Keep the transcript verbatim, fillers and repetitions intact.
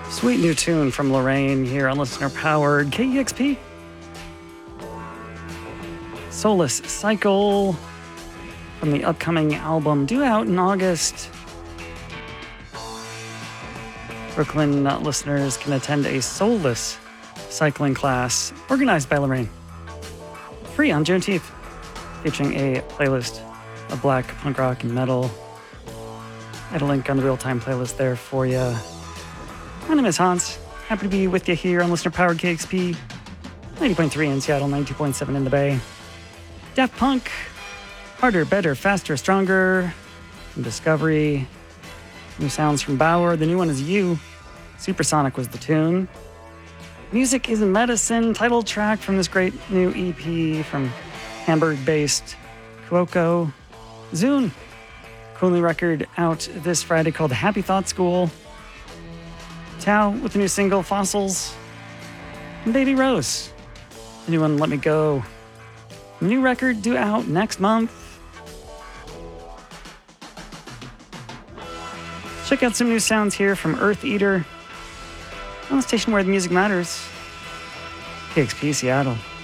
Sweet new tune from Lorraine here on listener-powered K E X P. Soulless Cycle from the upcoming album due out in August. Brooklyn uh, listeners can attend a soulless cycling class organized by Lorraine. Free on Juneteenth, featuring a playlist of black punk rock and metal. I had a link on the real-time playlist there for you. My name is Hans. Happy to be with you here on listener-powered K X P. ninety point three in Seattle, ninety-two point seven in the Bay. Daft Punk, Harder, Better, Faster, Stronger from Discovery. New sounds from Bauer. The new one is You. Supersonic was the tune. Music is Medicine, title track from this great new E P from Hamburg-based Cuoco. Zune, cool new record out this Friday called Happy Thought School. Tao with the new single Fossils. And Baby Rose, the new one Let Me Go. New record due out next month. Check out some new sounds here from Earth Eater on the station where the music matters. K X P Seattle.